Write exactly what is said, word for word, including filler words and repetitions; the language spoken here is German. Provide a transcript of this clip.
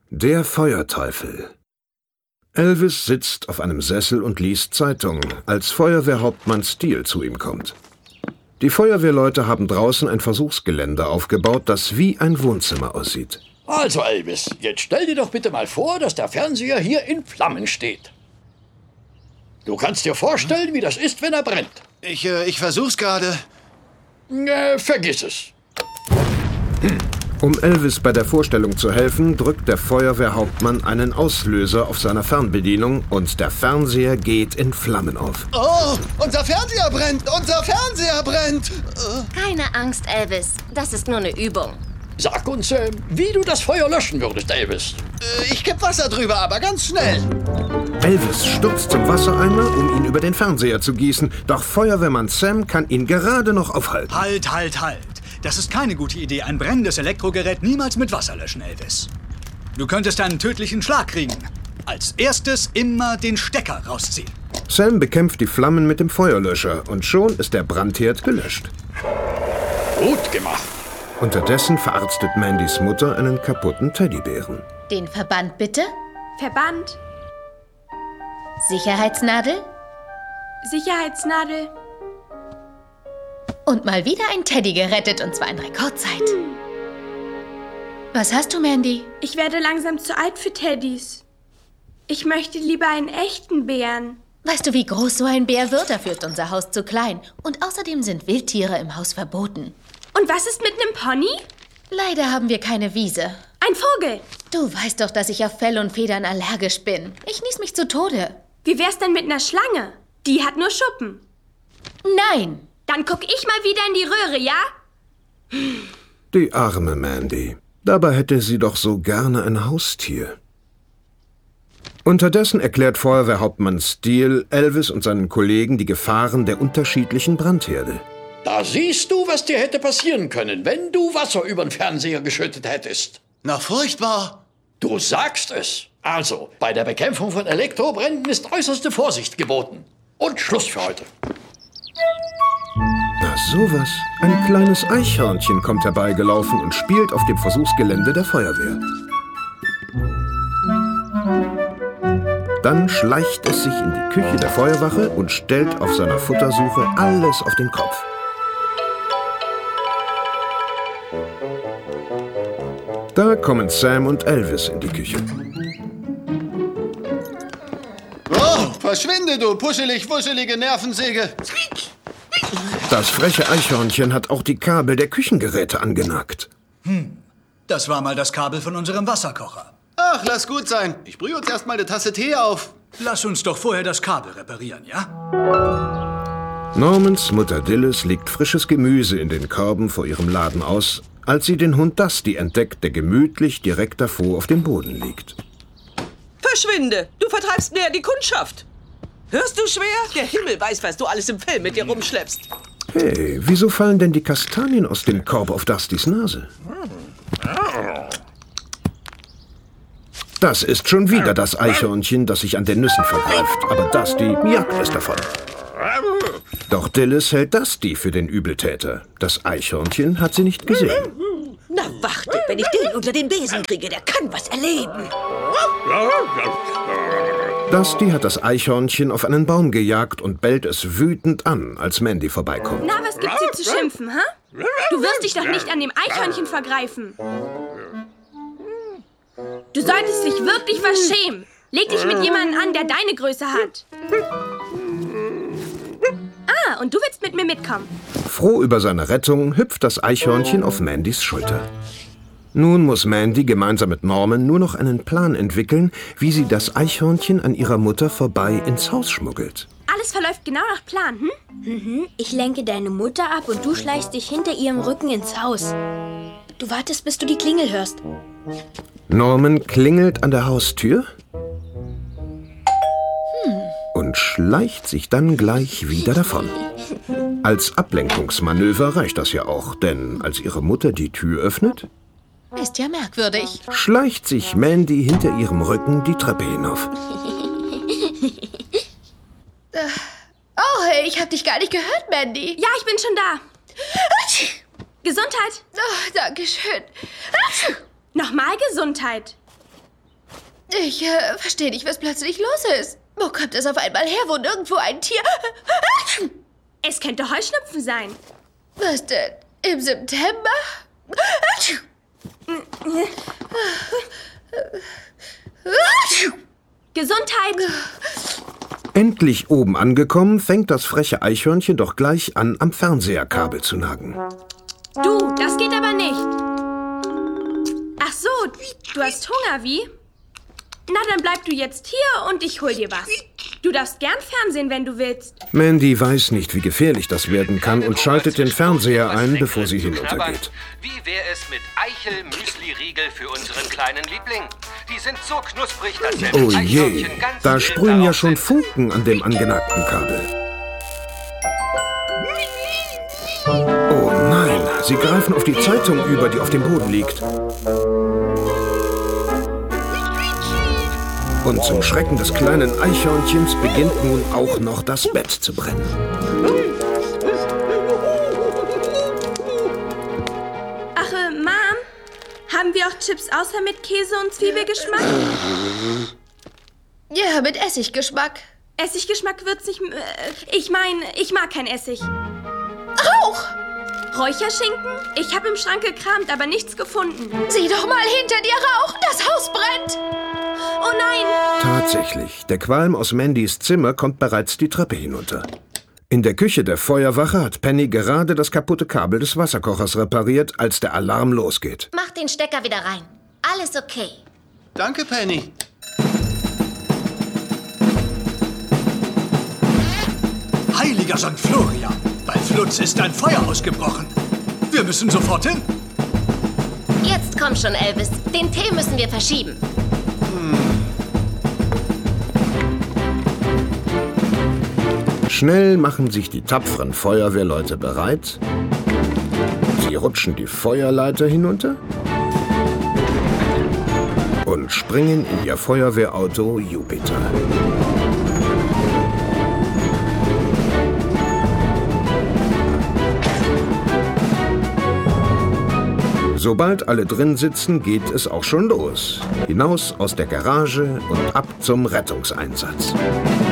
Der Feuerteufel. Elvis sitzt auf einem Sessel und liest Zeitung, als Feuerwehrhauptmann Steele zu ihm kommt. Die Feuerwehrleute haben draußen ein Versuchsgelände aufgebaut, das wie ein Wohnzimmer aussieht. Also Elvis, jetzt stell dir doch bitte mal vor, dass der Fernseher hier in Flammen steht. Du kannst dir vorstellen, wie das ist, wenn er brennt. Ich, äh, ich versuch's gerade. Äh, vergiss es. Hm. Um Elvis bei der Vorstellung zu helfen, drückt der Feuerwehrhauptmann einen Auslöser auf seiner Fernbedienung und der Fernseher geht in Flammen auf. Oh, unser Fernseher brennt! Unser Fernseher brennt! Keine Angst, Elvis. Das ist nur eine Übung. Sag uns, äh, wie du das Feuer löschen würdest, Elvis. Äh, ich kipp Wasser drüber, aber ganz schnell. Elvis stürzt zum Wassereimer, um ihn über den Fernseher zu gießen. Doch Feuerwehrmann Sam kann ihn gerade noch aufhalten. Halt, halt, halt. Das ist keine gute Idee. Ein brennendes Elektrogerät niemals mit Wasser löschen, Elvis. Du könntest einen tödlichen Schlag kriegen. Als erstes immer den Stecker rausziehen. Sam bekämpft die Flammen mit dem Feuerlöscher und schon ist der Brandherd gelöscht. Gut gemacht. Unterdessen verarztet Mandys Mutter einen kaputten Teddybären. Den Verband bitte. Verband. Sicherheitsnadel. Sicherheitsnadel. Und mal wieder ein Teddy gerettet, und zwar in Rekordzeit. Hm. Was hast du, Mandy? Ich werde langsam zu alt für Teddys. Ich möchte lieber einen echten Bären. Weißt du, wie groß so ein Bär wird? Dafür ist unser Haus zu klein. Und außerdem sind Wildtiere im Haus verboten. Und was ist mit einem Pony? Leider haben wir keine Wiese. Ein Vogel. Du weißt doch, dass ich auf Fell und Federn allergisch bin. Ich nies mich zu Tode. Wie wär's denn mit einer Schlange? Die hat nur Schuppen. Nein. Dann guck ich mal wieder in die Röhre, ja? Die arme Mandy. Dabei hätte sie doch so gerne ein Haustier. Unterdessen erklärt Feuerwehrhauptmann Steele Elvis und seinen Kollegen die Gefahren der unterschiedlichen Brandherde. Da siehst du, was dir hätte passieren können, wenn du Wasser über den Fernseher geschüttet hättest. Na, furchtbar. Du sagst es. Also, bei der Bekämpfung von Elektrobränden ist äußerste Vorsicht geboten. Und Schluss für heute. Na sowas. Ein kleines Eichhörnchen kommt herbeigelaufen und spielt auf dem Versuchsgelände der Feuerwehr. Dann schleicht es sich in die Küche der Feuerwache und stellt auf seiner Futtersuche alles auf den Kopf. Da kommen Sam und Elvis in die Küche. Oh, verschwinde, du puschelig-wuschelige Nervensäge! Das freche Eichhörnchen hat auch die Kabel der Küchengeräte angenagt. Hm, das war mal das Kabel von unserem Wasserkocher. Ach, lass gut sein. Ich brühe uns erst mal eine Tasse Tee auf. Lass uns doch vorher das Kabel reparieren, ja? Normans Mutter Dillis legt frisches Gemüse in den Körben vor ihrem Laden aus, als sie den Hund Dusty entdeckt, der gemütlich direkt davor auf dem Boden liegt. Verschwinde! Du vertreibst näher die Kundschaft. Hörst du schwer? Der Himmel weiß, was du alles im Fell mit dir rumschleppst. Hey, wieso fallen denn die Kastanien aus dem Korb auf Dustys Nase? Das ist schon wieder das Eichhörnchen, das sich an den Nüssen vergreift. Aber Dusty jagt es davon. Doch Dillis hält Dusty für den Übeltäter. Das Eichhörnchen hat sie nicht gesehen. Na, warte, wenn ich den unter den Besen kriege, der kann was erleben. Dusty hat das Eichhörnchen auf einen Baum gejagt und bellt es wütend an, als Mandy vorbeikommt. Na, was gibt's hier zu schimpfen, ha? Du wirst dich doch nicht an dem Eichhörnchen vergreifen. Du solltest dich wirklich was schämen. Leg dich mit jemandem an, der deine Größe hat. Ah, und du willst mit mir mitkommen. Froh über seine Rettung hüpft das Eichhörnchen auf Mandys Schulter. Nun muss Mandy gemeinsam mit Norman nur noch einen Plan entwickeln, wie sie das Eichhörnchen an ihrer Mutter vorbei ins Haus schmuggelt. Alles verläuft genau nach Plan, hm? Mhm. Ich lenke deine Mutter ab und du schleichst dich hinter ihrem Rücken ins Haus. Du wartest, bis du die Klingel hörst. Norman klingelt an der Haustür Hm. und schleicht sich dann gleich wieder davon. Als Ablenkungsmanöver reicht das ja auch, denn als ihre Mutter die Tür öffnet, Ist ja merkwürdig. schleicht sich Mandy hinter ihrem Rücken die Treppe hinauf. Oh, ich hab dich gar nicht gehört, Mandy. Ja, ich bin schon da. Gesundheit. Oh, danke schön. Nochmal Gesundheit. Ich äh, verstehe nicht, was plötzlich los ist. Wo kommt es auf einmal her, wo nirgendwo ein Tier... Es könnte Heuschnupfen sein. Was denn? Im September? Gesundheit! Endlich oben angekommen, fängt das freche Eichhörnchen doch gleich an, am Fernseherkabel zu nagen. Du, das geht aber nicht. Ach so, du hast Hunger, wie? Na, dann bleib du jetzt hier und ich hol dir was. Du darfst gern Fernsehen, wenn du willst. Mandy weiß nicht, wie gefährlich das werden kann und schaltet den Fernseher ein, bevor sie hinuntergeht. Wie wäre es mit Eichel-Müsli-Riegel für unseren kleinen Liebling? Die sind so knusprig, dass selbst Oh je, Eichhörnchen ganz da wild sprühen ja darauf schon sind. Funken an dem angenagten Kabel. Oh nein, sie greifen auf die Zeitung über, die auf dem Boden liegt. Und zum Schrecken des kleinen Eichhörnchens beginnt nun auch noch das Bett zu brennen. Ach, äh, Mom, haben wir auch Chips außer mit Käse und Zwiebelgeschmack? Ja, mit Essiggeschmack. Essiggeschmack wird's nicht... Äh, ich meine, ich mag kein Essig. Rauch! Räucherschinken? Ich habe im Schrank gekramt, aber nichts gefunden. Sieh doch mal hinter dir Rauch! Das Haus brennt! Oh nein! Tatsächlich, der Qualm aus Mandys Zimmer kommt bereits die Treppe hinunter. In der Küche der Feuerwache hat Penny gerade das kaputte Kabel des Wasserkochers repariert, als der Alarm losgeht. Mach den Stecker wieder rein. Alles okay. Danke, Penny. Heiliger Sankt Florian, bei Flutz ist ein Feuer ausgebrochen. Wir müssen sofort hin. Jetzt komm schon, Elvis. Den Tee müssen wir verschieben. Schnell machen sich die tapferen Feuerwehrleute bereit. Sie rutschen die Feuerleiter hinunter und springen in ihr Feuerwehrauto Jupiter. Sobald alle drin sitzen, geht es auch schon los. Hinaus aus der Garage und ab zum Rettungseinsatz.